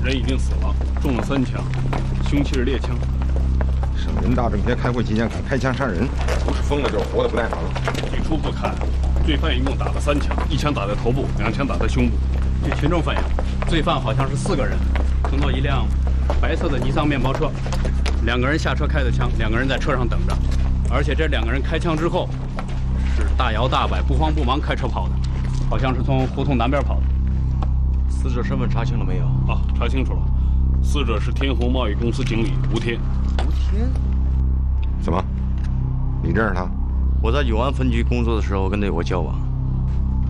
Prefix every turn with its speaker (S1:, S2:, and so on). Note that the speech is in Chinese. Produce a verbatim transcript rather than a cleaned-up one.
S1: 人已经死了，中了三枪，凶器是猎枪。
S2: 省人大政协开会期间敢开枪杀人，不是疯了就是活得不耐烦了。
S1: 据初步看，罪犯一共打了三枪，一枪打在头部，两枪打在胸部。据群众反映，罪犯好像是四个人，乘坐一辆白色的尼桑面包车，两个人下车开的枪，两个人在车上等着，而且这两个人开枪之后是大摇大摆、不慌不忙开车跑的，好像是从胡同南边跑的。
S3: 死者身份查清了没有？
S1: 啊，查清楚了，死者是天虹贸易公司经理吴天。
S3: 吴天？
S2: 怎么？你认识他？
S3: 我在永安分局工作的时候跟他有过交往。